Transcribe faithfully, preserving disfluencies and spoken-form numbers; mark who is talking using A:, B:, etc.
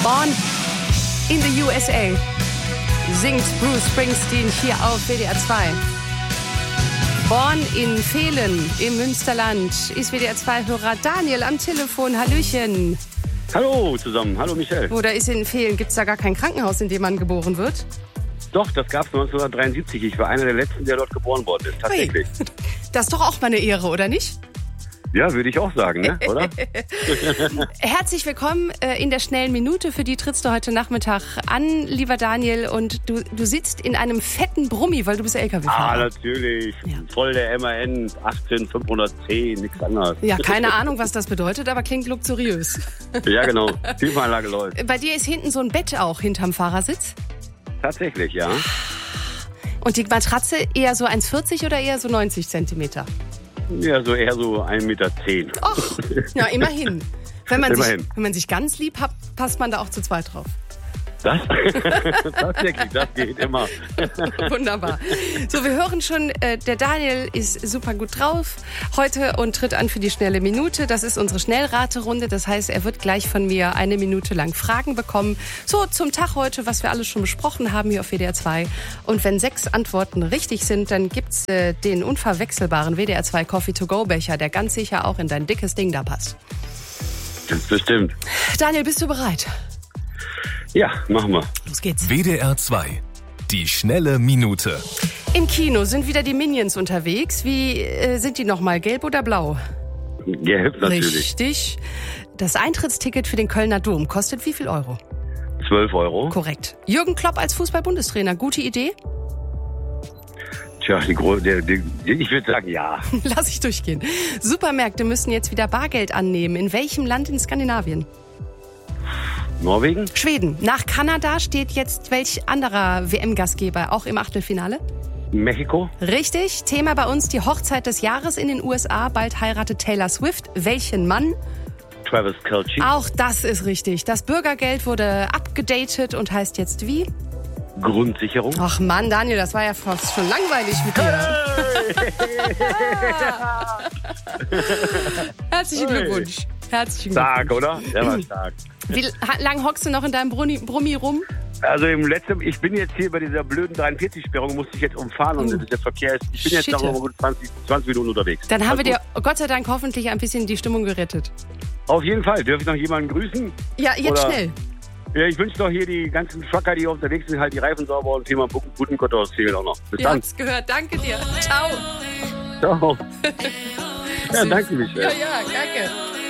A: Born in the U S A singt Bruce Springsteen hier auf W D R zwei. Born in Vehlen im Münsterland ist W D R zwei-Hörer Daniel am Telefon. Hallöchen.
B: Hallo zusammen, hallo Michelle.
A: Oder ist in Vehlen, gibt es da gar kein Krankenhaus, in dem man geboren wird?
B: Doch, das gab es neunzehnhundertdreiundsiebzig. Ich war einer der Letzten, der dort geboren worden ist, tatsächlich.
A: Ui. Das ist doch auch mal eine Ehre, oder nicht?
B: Ja, würde ich auch sagen, ne? Oder?
A: Herzlich willkommen äh, in der schnellen Minute. Für die trittst du heute Nachmittag an, lieber Daniel. Und du, du sitzt in einem fetten Brummi, weil du bist L K W-Fahrer.
B: Ah, natürlich. Ja. Voll der M A N achtzehn fünfhundertzehn, nichts anderes.
A: Ja, keine Ahnung, was das bedeutet, aber klingt luxuriös.
B: Ja, genau. Klimaanlage läuft.
A: Bei dir ist hinten so ein Bett auch hinterm Fahrersitz?
B: Tatsächlich, ja.
A: Und die Matratze eher so eins Komma vierzig oder eher so neunzig Zentimeter?
B: Ja, so eher so ein Meter zehn.
A: Ach, ja, immerhin. Wenn man,
B: immerhin.
A: Sich, wenn man sich ganz lieb hat, passt man da auch zu zweit drauf.
B: Das? Tatsächlich, das geht immer.
A: Wunderbar. So, wir hören schon, äh, der Daniel ist super gut drauf heute und tritt an für die schnelle Minute. Das ist unsere Schnellraterunde. Das heißt, er wird gleich von mir eine Minute lang Fragen bekommen. So, zum Tag heute, was wir alles schon besprochen haben hier auf W D R zwei. Und wenn sechs Antworten richtig sind, dann gibt's äh, den unverwechselbaren W D R zwei Coffee to go Becher, der ganz sicher auch in dein dickes Ding da passt.
B: Das bestimmt.
A: Daniel, bist du bereit?
B: Ja, machen wir.
A: Los geht's.
C: W D R zwei. Die schnelle Minute.
A: Im Kino sind wieder die Minions unterwegs. Wie äh, sind die nochmal? Gelb oder blau?
B: Gelb natürlich.
A: Richtig. Das Eintrittsticket für den Kölner Dom kostet wie viel Euro?
B: zwölf Euro.
A: Korrekt. Jürgen Klopp als Fußball-Bundestrainer. Gute Idee?
B: Tja, die, der, der, ich würde sagen, ja.
A: Lass ich durchgehen. Supermärkte müssen jetzt wieder Bargeld annehmen. In welchem Land in Skandinavien?
B: Norwegen?
A: Schweden. Nach Kanada steht jetzt welch anderer W M-Gastgeber auch im Achtelfinale?
B: Mexiko?
A: Richtig. Thema bei uns die Hochzeit des Jahres in den U S A. Bald heiratet Taylor Swift. Welchen Mann?
B: Travis Kelce.
A: Auch das ist richtig. Das Bürgergeld wurde abgedatet und heißt jetzt wie?
B: Grundsicherung.
A: Ach Mann, Daniel, das war ja fast schon langweilig mit dir. Hey! Herzlichen Glückwunsch. Herzlichen
B: Stark,
A: Glückwunsch.
B: oder? Der war stark.
A: Wie lang hockst du noch in deinem Brummi, Brummi rum?
B: Also im letzten, ich bin jetzt hier bei dieser blöden dreiundvierzig-Sperrung, musste ich jetzt umfahren und
A: Uh.
B: der Verkehr ist, ich bin jetzt
A: Shit.
B: noch gut zwanzig, zwanzig Minuten unterwegs.
A: Dann haben
B: Alles
A: wir dir Gott sei Dank hoffentlich ein bisschen die Stimmung gerettet.
B: Auf jeden Fall. Dürfe ich noch jemanden grüßen?
A: Ja, jetzt
B: Oder?
A: schnell.
B: Ja, ich wünsche doch hier die ganzen Trucker, die unterwegs sind, halt die Reifen sauber und Thema guten Gottes fehlt auch noch. Bis
A: Ihr
B: dann.
A: habt's gehört. Danke dir. Ciao.
B: Ciao. Ja, danke, Michelle.
A: Ja, ja, danke.